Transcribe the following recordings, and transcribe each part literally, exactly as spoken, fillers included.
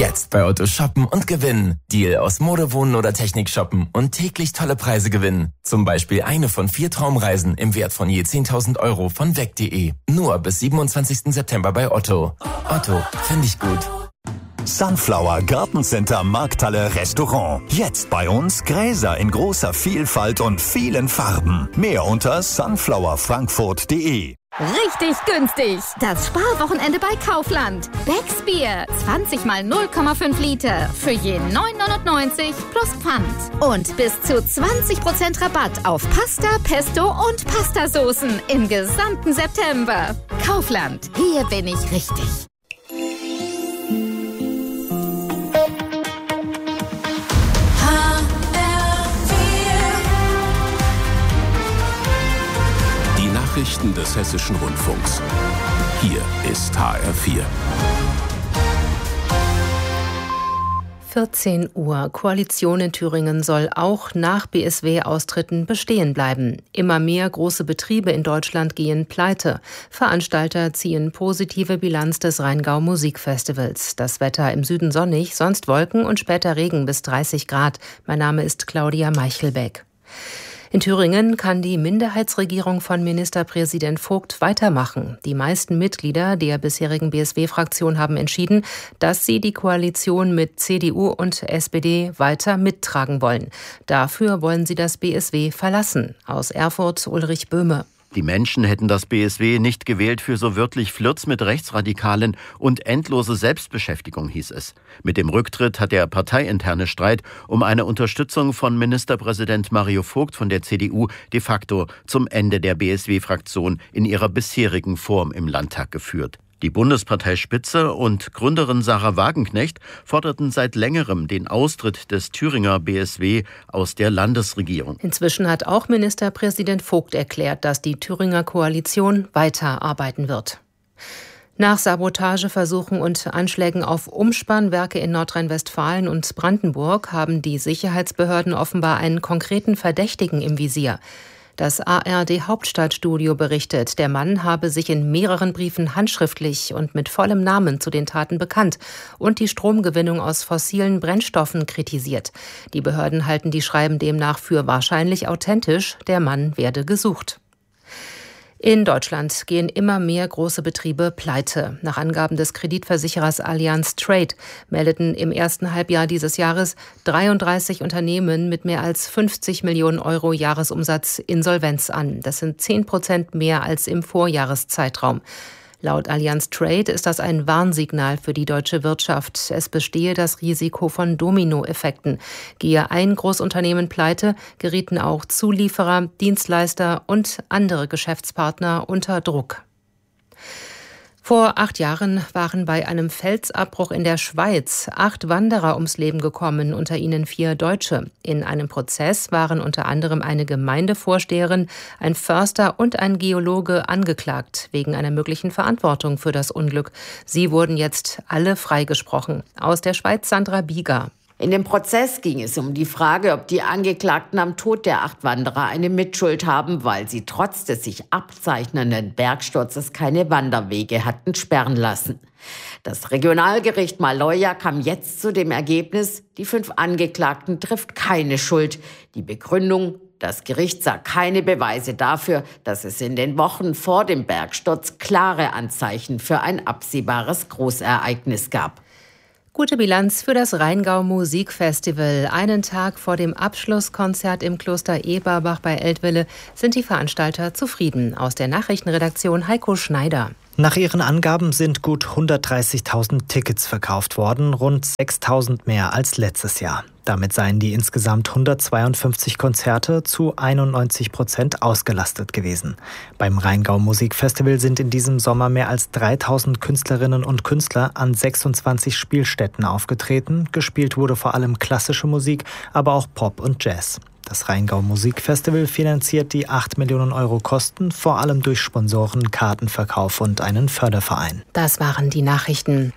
Jetzt bei Otto shoppen und gewinnen. Deal aus Mode, Wohnen oder Technik shoppen und täglich tolle Preise gewinnen. Zum Beispiel eine von vier Traumreisen im Wert von je zehntausend Euro von weg punkt de. Nur bis siebenundzwanzigsten September bei Otto. Otto, finde ich gut. Sunflower Gartencenter Markthalle Restaurant. Jetzt bei uns Gräser in großer Vielfalt und vielen Farben. Mehr unter sunflower frankfurt punkt de. Richtig günstig! Das Sparwochenende bei Kaufland. Becks Bier, zwanzig mal null Komma fünf Liter für je neun neunundneunzig plus Pfand. Und bis zu zwanzig Prozent Rabatt auf Pasta, Pesto und Pastasoßen im gesamten September. Kaufland, hier bin ich richtig. Nachrichten des Hessischen Rundfunks. Hier ist H R vier. vierzehn Uhr. Koalition in Thüringen soll auch nach B S W-Austritten bestehen bleiben. Immer mehr große Betriebe in Deutschland gehen pleite. Veranstalter ziehen positive Bilanz des Rheingau-Musikfestivals. Das Wetter im Süden sonnig, sonst Wolken und später Regen bis dreißig Grad. Mein Name ist Claudia Meichelbeck. In Thüringen kann die Minderheitsregierung von Ministerpräsident Vogt weitermachen. Die meisten Mitglieder der bisherigen B S W-Fraktion haben entschieden, dass sie die Koalition mit C D U und S P D weiter mittragen wollen. Dafür wollen sie das B S W verlassen. Aus Erfurt Ulrich Böhme. Die Menschen hätten das B S W nicht gewählt für so wörtlich Flirts mit Rechtsradikalen und endlose Selbstbeschäftigung, hieß es. Mit dem Rücktritt hat der parteiinterne Streit um eine Unterstützung von Ministerpräsident Mario Vogt von der C D U de facto zum Ende der B S W-Fraktion in ihrer bisherigen Form im Landtag geführt. Die Bundesparteispitze und Gründerin Sarah Wagenknecht forderten seit längerem den Austritt des Thüringer B S W aus der Landesregierung. Inzwischen hat auch Ministerpräsident Vogt erklärt, dass die Thüringer Koalition weiterarbeiten wird. Nach Sabotageversuchen und Anschlägen auf Umspannwerke in Nordrhein-Westfalen und Brandenburg haben die Sicherheitsbehörden offenbar einen konkreten Verdächtigen im Visier. Das A R D-Hauptstadtstudio berichtet, der Mann habe sich in mehreren Briefen handschriftlich und mit vollem Namen zu den Taten bekannt und die Stromgewinnung aus fossilen Brennstoffen kritisiert. Die Behörden halten die Schreiben demnach für wahrscheinlich authentisch. Der Mann werde gesucht. In Deutschland gehen immer mehr große Betriebe pleite. Nach Angaben des Kreditversicherers Allianz Trade meldeten im ersten Halbjahr dieses Jahres dreiunddreißig Unternehmen mit mehr als fünfzig Millionen Euro Jahresumsatz Insolvenz an. Das sind zehn Prozent mehr als im Vorjahreszeitraum. Laut Allianz Trade ist das ein Warnsignal für die deutsche Wirtschaft. Es bestehe das Risiko von Dominoeffekten. Gehe ein Großunternehmen pleite, gerieten auch Zulieferer, Dienstleister und andere Geschäftspartner unter Druck. Vor acht Jahren waren bei einem Felsabbruch in der Schweiz acht Wanderer ums Leben gekommen, unter ihnen vier Deutsche. In einem Prozess waren unter anderem eine Gemeindevorsteherin, ein Förster und ein Geologe angeklagt, wegen einer möglichen Verantwortung für das Unglück. Sie wurden jetzt alle freigesprochen. Aus der Schweiz Sandra Bieger. In dem Prozess ging es um die Frage, ob die Angeklagten am Tod der acht Wanderer eine Mitschuld haben, weil sie trotz des sich abzeichnenden Bergsturzes keine Wanderwege hatten sperren lassen. Das Regionalgericht Maloja kam jetzt zu dem Ergebnis, die fünf Angeklagten trifft keine Schuld. Die Begründung: Das Gericht sah keine Beweise dafür, dass es in den Wochen vor dem Bergsturz klare Anzeichen für ein absehbares Großereignis gab. Gute Bilanz für das Rheingau-Musikfestival. Einen Tag vor dem Abschlusskonzert im Kloster Eberbach bei Eltville sind die Veranstalter zufrieden. Aus der Nachrichtenredaktion Heiko Schneider. Nach ihren Angaben sind gut hundertdreißigtausend Tickets verkauft worden, rund sechstausend mehr als letztes Jahr. Damit seien die insgesamt hundertzweiundfünfzig Konzerte zu einundneunzig Prozent ausgelastet gewesen. Beim Rheingau-Musikfestival sind in diesem Sommer mehr als dreitausend Künstlerinnen und Künstler an sechsundzwanzig Spielstätten aufgetreten. Gespielt wurde vor allem klassische Musik, aber auch Pop und Jazz. Das Rheingau-Musikfestival finanziert die acht Millionen Euro Kosten, vor allem durch Sponsoren, Kartenverkauf und einen Förderverein. Das waren die Nachrichten.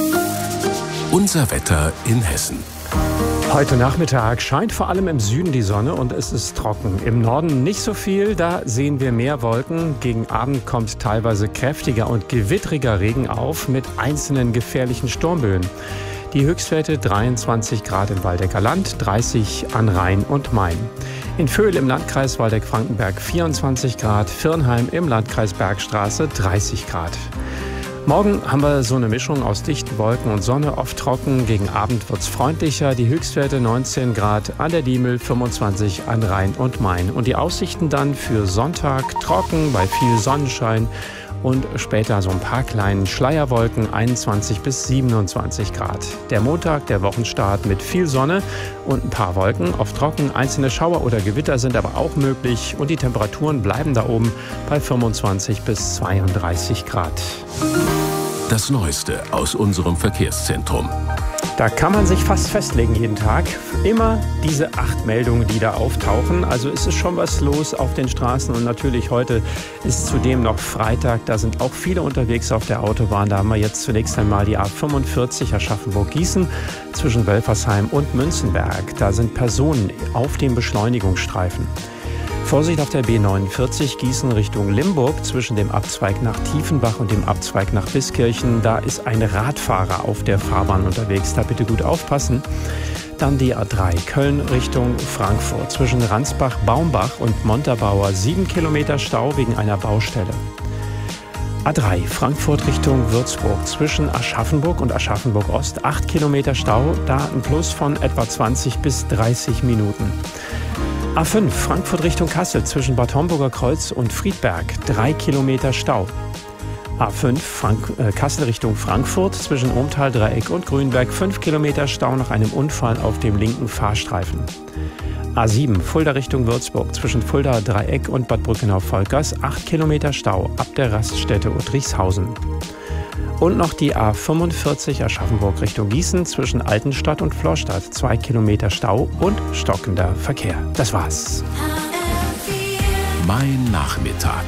Unser Wetter in Hessen. Heute Nachmittag scheint vor allem im Süden die Sonne und es ist trocken. Im Norden nicht so viel, da sehen wir mehr Wolken. Gegen Abend kommt teilweise kräftiger und gewittriger Regen auf mit einzelnen gefährlichen Sturmböen. Die Höchstwerte dreiundzwanzig Grad im Waldecker Land, dreißig an Rhein und Main. In Vöhl im Landkreis Waldeck-Frankenberg vierundzwanzig Grad, Virnheim im Landkreis Bergstraße dreißig Grad. Morgen haben wir so eine Mischung aus dichten Wolken und Sonne, oft trocken. Gegen Abend wird es freundlicher. Die Höchstwerte neunzehn Grad an der Diemel, fünfundzwanzig an Rhein und Main. Und die Aussichten dann für Sonntag trocken bei viel Sonnenschein und später so ein paar kleinen Schleierwolken, einundzwanzig bis siebenundzwanzig Grad. Der Montag, der Wochenstart mit viel Sonne und ein paar Wolken, oft trocken. Einzelne Schauer oder Gewitter sind aber auch möglich und die Temperaturen bleiben da oben bei fünfundzwanzig bis zweiunddreißig Grad. Das Neueste aus unserem Verkehrszentrum. Da kann man sich fast festlegen jeden Tag. Immer diese acht Meldungen, die da auftauchen. Also ist es schon was los auf den Straßen. Und natürlich heute ist zudem noch Freitag. Da sind auch viele unterwegs auf der Autobahn. Da haben wir jetzt zunächst einmal die A fünfundvierzig Aschaffenburg-Gießen zwischen Wölfersheim und Münzenberg. Da sind Personen auf dem Beschleunigungsstreifen. Vorsicht auf der B neunundvierzig Gießen Richtung Limburg zwischen dem Abzweig nach Tiefenbach und dem Abzweig nach Biskirchen. Da ist ein Radfahrer auf der Fahrbahn unterwegs. Da bitte gut aufpassen. Dann die A drei Köln Richtung Frankfurt zwischen Ransbach, Baumbach und Montabaur. Sieben Kilometer Stau wegen einer Baustelle. A drei Frankfurt Richtung Würzburg zwischen Aschaffenburg und Aschaffenburg Ost. Acht Kilometer Stau. Da ein Plus von etwa zwanzig bis dreißig Minuten. A fünf Frankfurt Richtung Kassel zwischen Bad Homburger Kreuz und Friedberg, drei Kilometer Stau. A fünf Frank- äh, Kassel Richtung Frankfurt zwischen Ohmtal-Dreieck und Grünberg, fünf Kilometer Stau nach einem Unfall auf dem linken Fahrstreifen. A sieben Fulda Richtung Würzburg zwischen Fulda-Dreieck und Bad Brückenau-Volkers, acht Kilometer Stau ab der Raststätte Uttrichshausen. Und noch die A fünfundvierzig Aschaffenburg Richtung Gießen zwischen Altenstadt und Florstadt. Zwei Kilometer Stau und stockender Verkehr. Das war's. Mein Nachmittag.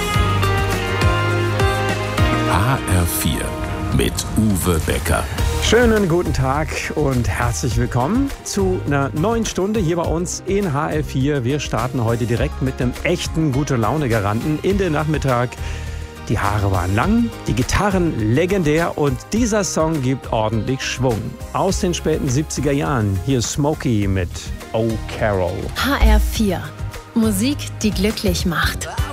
H R vier mit Uwe Becker. Schönen guten Tag und herzlich willkommen zu einer neuen Stunde hier bei uns in H R vier. Wir starten heute direkt mit einem echten Gute-Laune-Garanten in den Nachmittag. Die Haare waren lang, die Gitarren legendär und dieser Song gibt ordentlich Schwung. Aus den späten siebziger Jahren, hier Smokey mit Oh Carol. H R vier. Musik, die glücklich macht.